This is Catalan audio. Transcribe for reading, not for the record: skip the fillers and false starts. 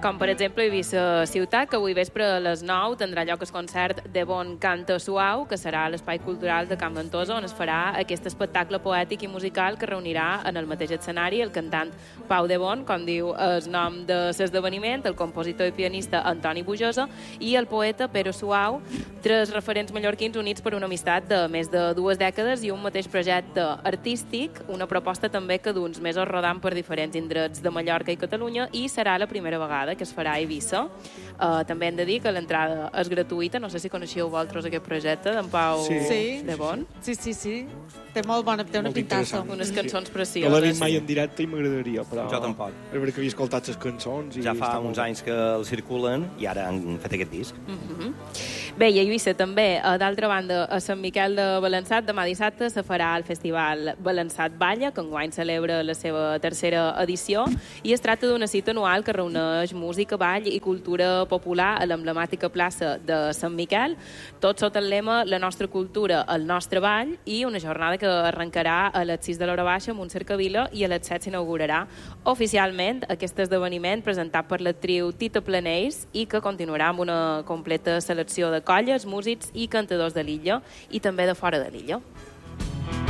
Com, per exemple, Eivissa Ciutat, que avui vespre a les 9 tindrà lloc el concert de Bon Canta Suau, que serà a l'Espai Cultural de Can Ventosa, on es farà aquest espectacle poètic i musical que reunirà en el mateix escenari el cantant Pau de Bon, com diu el nom de l'esdeveniment, el compositor i pianista Antoni Bujosa i el poeta Pero Suau, tres referents mallorquins units per una amistat de més de 2 dècades i un mateix projecte artístic, una proposta també que d'uns mesos rodant per diferents indrets de Mallorca i Catalunya, i serà la primera vegada que es farà a Eivissa. També hem de dir que l'entrada és gratuïta. No sé si coneixeu vosaltres aquest projecte d'en Pau de Bon. Sí. Té una pintassa. Unes cançons No precioses. l'he vist mai en directe i m'agradaria, però... Jo tampoc. És veritat que havia escoltat les cançons i... Ja fa uns anys que el circulen i ara han fet aquest disc. Bé, i a Eivissa també, d'altra banda, a Sant Miquel de Balançat, demà dissabte se farà el festival Balançat Balla, que enguany celebra la seva tercera edició, i es tracta d'una cita anual que reuneix música, ball i cultura popular a l'emblemàtica plaça de Sant Miquel, tot sota el lema La nostra cultura, el nostre ball, i una jornada que arrencarà a les 6 de l'hora baixa amb un cercavila i a les 7 s'inaugurarà oficialment aquest esdeveniment presentat per l'actriu Tita Planells i que continuarà amb una completa selecció de colles, músics i cantadors de l'illa i també de fora de l'illa.